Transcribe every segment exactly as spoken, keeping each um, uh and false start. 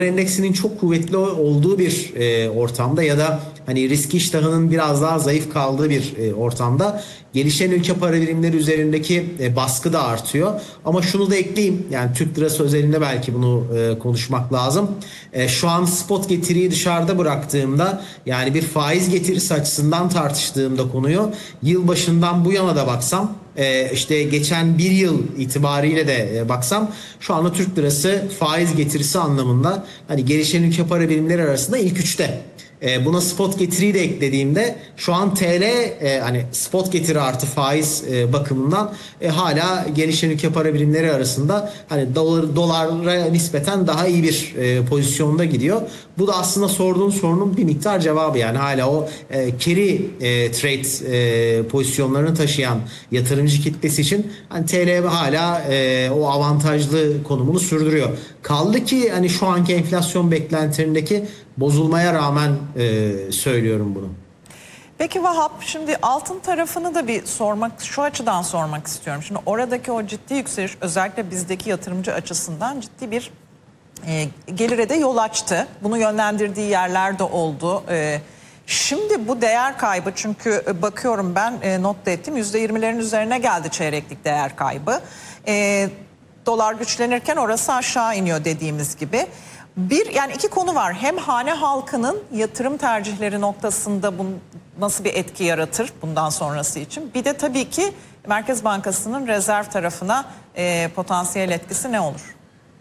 endeksinin çok kuvvetli olduğu bir e, ortamda ya da hani risk iştahının biraz daha zayıf kaldığı bir e, ortamda gelişen ülke para birimleri üzerindeki e, baskı da artıyor. Ama şunu da ekleyeyim, yani Türk lirası özelinde belki bunu e, konuşmak lazım. E, şu an spot getiriyi dışarıda bıraktığımda, yani bir faiz getirisi açısından tartıştığımda konuyu, yılbaşından bu yana da baksam, e, işte geçen bir yıl itibariyle de e, baksam, şu anda Türk lirası faiz getirisi anlamında hani gelişen ülke para birimleri arasında ilk üçte. E, buna spot getiriyi de eklediğimde şu an T L, e, hani spot getiri artı faiz e, bakımından e, hala gelişen ülke para birimleri arasında hani dolar, dolara nispeten daha iyi bir e, pozisyonda gidiyor. Bu da aslında sorduğun sorunun bir miktar cevabı, yani hala o e, carry e, trade e, pozisyonlarını taşıyan yatırımcı kitlesi için hani T L hala e, o avantajlı konumunu sürdürüyor. Kaldı ki hani şu anki enflasyon beklentilerindeki bozulmaya rağmen e, söylüyorum bunu. Peki Vahap, şimdi altın tarafını da bir sormak, şu açıdan sormak istiyorum. Şimdi oradaki o ciddi yükseliş özellikle bizdeki yatırımcı açısından ciddi bir e, gelire de yol açtı. Bunu yönlendirdiği yerler de oldu. E, şimdi bu değer kaybı, çünkü bakıyorum ben e, not da ettim, yüzde yirmilerin üzerine geldi çeyreklik değer kaybı. E, dolar güçlenirken orası aşağı iniyor dediğimiz gibi. Bir, yani iki konu var. Hem hane halkının yatırım tercihleri noktasında bu nasıl bir etki yaratır bundan sonrası için. Bir de tabii ki Merkez Bankası'nın rezerv tarafına e, potansiyel etkisi ne olur?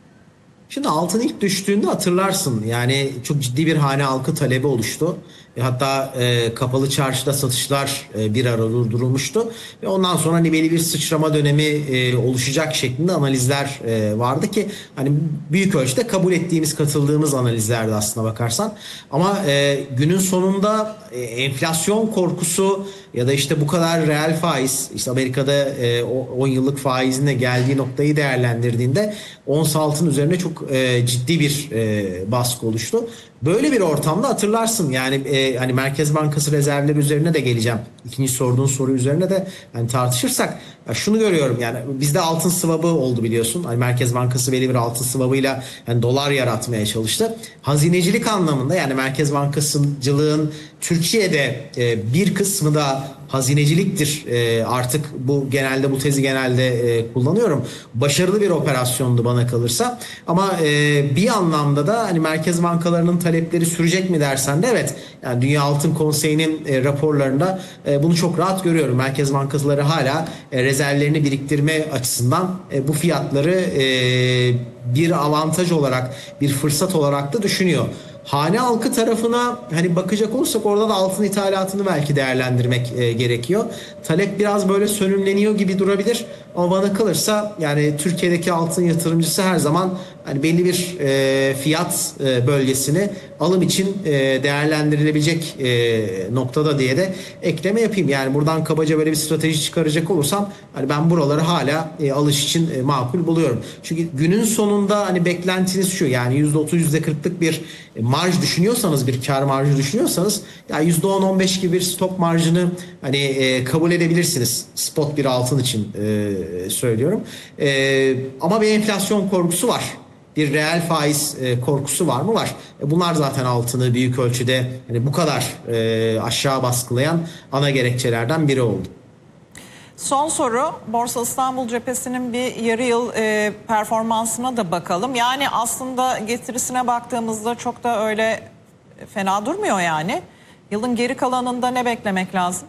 Şimdi altın ilk düştüğünde hatırlarsın, yani çok ciddi bir hane halkı talebi oluştu. E, hatta e, kapalı çarşıda satışlar e, bir ara durdurulmuştu. Ve ondan sonra hani belli bir sıçrama dönemi e, oluşacak şeklinde analizler e, vardı ki hani büyük ölçüde kabul ettiğimiz, katıldığımız analizlerdi aslına bakarsan. Ama e, günün sonunda e, enflasyon korkusu ya da işte bu kadar reel faiz, işte Amerika'da e, on yıllık faizin de geldiği noktayı değerlendirdiğinde ons altın üzerine çok e, ciddi bir e, baskı oluştu. Böyle bir ortamda hatırlarsın, yani e, hani Merkez Bankası rezervleri üzerine de geleceğim. İkinci sorduğun soru üzerine de hani tartışırsak, ya şunu görüyorum, yani bizde altın swap'ı oldu biliyorsun. Hani Merkez Bankası belli bir altın swap'ıyla yani dolar yaratmaya çalıştı. Hazinecilik anlamında, yani Merkez Bankasıcılığın Türkiye'de e, bir kısmı da hazineciliktir. E, artık bu genelde bu tezi genelde e, kullanıyorum. Başarılı bir operasyondu bana kalırsa. Ama e, bir anlamda da hani merkez bankalarının talepleri sürecek mi dersen de evet. Yani Dünya Altın Konseyi'nin e, raporlarında e, bunu çok rahat görüyorum. Merkez bankaları hala e, rezervlerini biriktirme açısından e, bu fiyatları e, bir avantaj olarak, bir fırsat olarak da düşünüyor. Hane halkı tarafına hani bakacak olursak, orada da altın ithalatını belki değerlendirmek e, gerekiyor. Talep biraz böyle sönümleniyor gibi durabilir. Ama bana kalırsa yani Türkiye'deki altın yatırımcısı her zaman hani belli bir e, fiyat e, bölgesini alım için e, değerlendirilebilecek e, noktada diye de ekleme yapayım. Yani buradan kabaca böyle bir strateji çıkaracak olursam hani ben buraları hala e, alış için e, makul buluyorum. Çünkü günün sonunda hani beklentiniz şu, yani yüzde otuz yüzde kırklık bir marj düşünüyorsanız, bir kar marjı düşünüyorsanız, ya yüzde on on beş gibi bir stop marjını hani e, kabul edebilirsiniz. Spot bir altın için e, söylüyorum. E, ama bir enflasyon korkusu var. Bir reel faiz e, korkusu var mı? Var. E, bunlar zaten altını büyük ölçüde hani bu kadar e, aşağı baskılayan ana gerekçelerden biri oldu. Son soru, Borsa İstanbul cephesinin bir yarı yıl e, performansına da bakalım. Yani aslında getirisine baktığımızda çok da öyle fena durmuyor yani. Yılın geri kalanında ne beklemek lazım?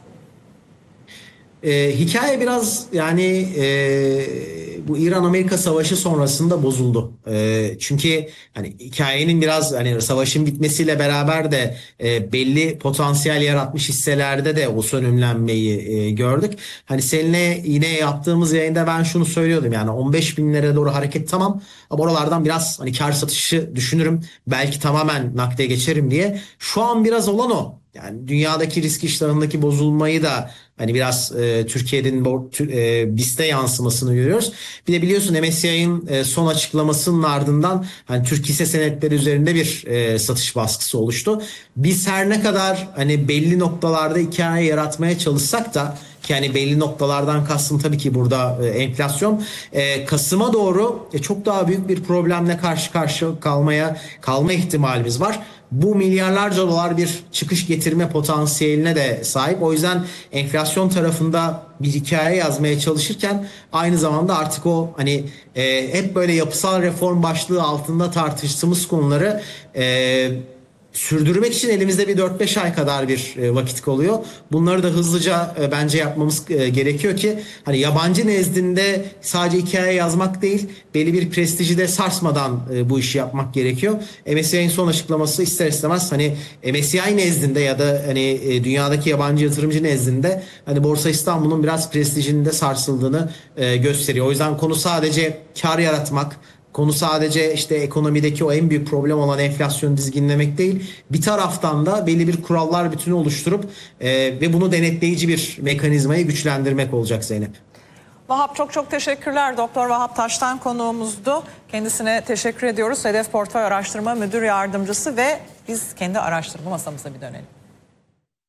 E, hikaye biraz yani e, bu İran-Amerika savaşı sonrasında bozuldu. E, çünkü hani hikayenin biraz hani savaşın bitmesiyle beraber de e, belli potansiyel yaratmış hisselerde de o sönümlenmeyi e, gördük. Hani seninle yine yaptığımız yayında ben şunu söylüyordum, yani on beş binlere doğru hareket tamam, ama oralardan biraz hani kar satışı düşünürüm. Belki tamamen nakde geçerim diye. Şu an biraz olan o. Yani dünyadaki risk iştahındaki bozulmayı da hani biraz e, Türkiye'nin e, BIST'e yansımasını görüyoruz. Bir de biliyorsun M S C I'nin e, son açıklamasının ardından hani Türk hisse senetleri üzerinde bir e, satış baskısı oluştu. Biz her ne kadar hani belli noktalarda hikaye yaratmaya çalışsak da, Ki hani belli noktalardan kastım tabii ki burada e, enflasyon. E, Kasım'a doğru e, çok daha büyük bir problemle karşı karşıya kalmaya kalma ihtimalimiz var. Bu milyarlarca dolar bir çıkış getirme potansiyeline de sahip. O yüzden enflasyon tarafında bir hikaye yazmaya çalışırken aynı zamanda artık o hani e, hep böyle yapısal reform başlığı altında tartıştığımız konuları e, sürdürmek için elimizde bir dört beş ay kadar bir e, vakit kalıyor. Bunları da hızlıca e, bence yapmamız e, gerekiyor ki hani yabancı nezdinde sadece hikaye yazmak değil, belli bir prestiji de sarsmadan e, bu işi yapmak gerekiyor. M S C I'nin son açıklaması ister istemez hani M S C I nezdinde ya da hani e, dünyadaki yabancı yatırımcı nezdinde hani Borsa İstanbul'un biraz prestijinin de sarsıldığını e, gösteriyor. O yüzden konu sadece kar yaratmak, konu sadece işte ekonomideki o en büyük problem olan enflasyonu dizginlemek değil. Bir taraftan da belli bir kurallar bütünü oluşturup e, ve bunu denetleyici bir mekanizmayı güçlendirmek olacak Zeynep. Vahap, çok çok teşekkürler. Doktor Vahap Taştan konuğumuzdu. Kendisine teşekkür ediyoruz. Hedef Portföy Araştırma Müdür Yardımcısı ve biz kendi araştırma masamıza bir dönelim.